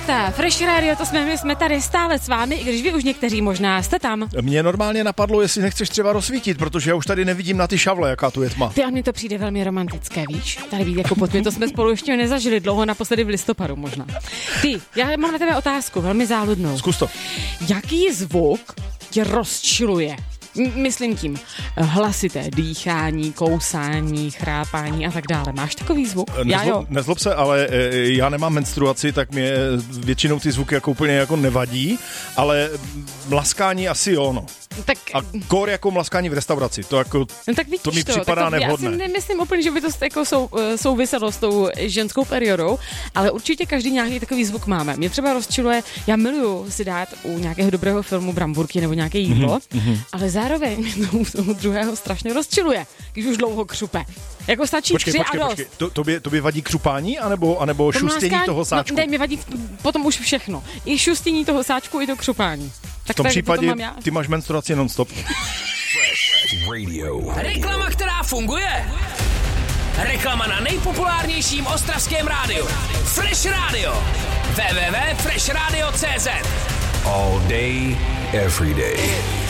Jota, Fresh Radio, to my jsme tady stále s vámi, i když vy už někteří možná jste tam. Mě normálně napadlo, jestli nechceš třeba rozsvítit, protože já už tady nevidím na ty šavle, jaká tu je tma. Ty, a mně to přijde velmi romantické, víš? Tady být jako pod mě, to jsme spolu ještě nezažili dlouho, naposledy v listopadu možná. Ty, já mám na tebe otázku, velmi záludnou. Zkus to. Jaký zvuk tě rozčiluje? Myslím tím hlasité dýchání, kousání, chrápání a tak dále. Máš takový zvuk? Nezlob se, ale já nemám menstruaci, tak mě většinou ty zvuky jako úplně jako nevadí, ale mlaskání asi jo, no. Tak, a kor jako mlaskání v restauraci, to jako, no tak vidíš to mi připadá nevhodné. Já si nemyslím úplně, že by to jako souviselo s tou ženskou periodou, ale určitě každý nějaký takový zvuk máme. Mě třeba rozčiluje, já miluju si dát u nějakého dobrého filmu bramburky nebo nějaké jídlo, ale zároveň mě tomu druhého strašně rozčiluje, když už dlouho křupe. Jako stačí tři a dost. Tobě vadí křupání, anebo šustění toho sáčku? No, mi vadí potom už všechno. I šustění toho sáčku, i to křupání. Tak v tom případě ty máš menstruaci non-stop. Reklama, která funguje. Reklama na nejpopulárnějším ostravském rádiu. Fresh Radio. www.freshradio.cz. All day, every day.